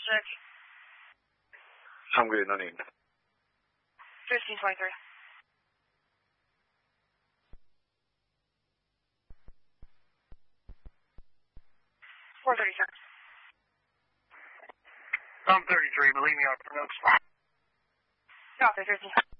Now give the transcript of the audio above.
I'm good, no need. 1523. I'm 33, believe me, I pronounce. Copy, 15.